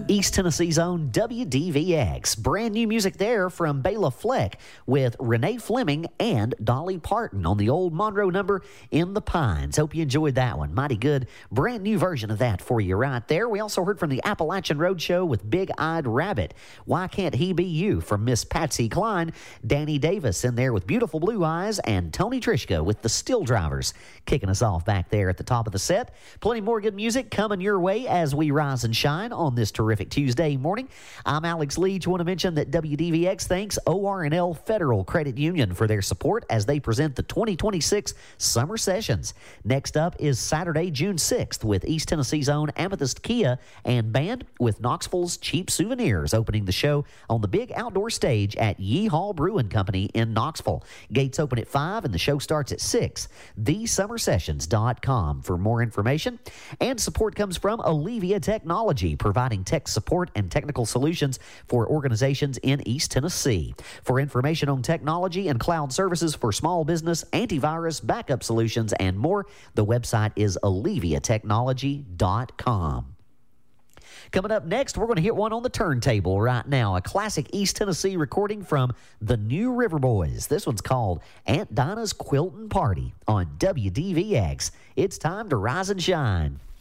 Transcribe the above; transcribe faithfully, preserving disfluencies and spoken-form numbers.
East Tennessee's own W D V X. Brand new music there from Bela Fleck with Renee Fleming and Dolly Parton on the old Monroe number In the Pines. Hope you enjoyed that one. Mighty good. Brand new version of that for you right there. We also heard from the Appalachian Roadshow with Big Eyed Rabbit. Why Can't He Be You from Miss Patsy Cline. Danny Davis in there with Beautiful Blue Eyes, and Tony Trishka with the Still Drivers kicking us off back there at the top of the set. Plenty more good music coming your way as we rise and shine on this terrific Tuesday morning. I'm Alex Leach. Want to mention that W D V X thanks O R and L Federal Credit Union for their support as they present the twenty twenty-six Summer Sessions. Next up is Saturday, June sixth with East Tennessee's own Amethyst Kia and Band with Knoxville's Cheap Souvenirs opening the show on the big outdoor stage at Yeehaw Brewing Company in Knoxville. Gates open at five and the show starts at six. the summer sessions dot com for more information. And support comes from Allevia Technology, providing tech support and technical solutions for organizations in East Tennessee. For information on technology and cloud services for small business, antivirus, backup solutions, and more, the website is allevia technology dot com. Coming up next, we're going to hit one on the turntable right now, a classic East Tennessee recording from the New River Boys. This one's called Aunt Dinah's Quilting Party on W D V X. It's time to rise and shine.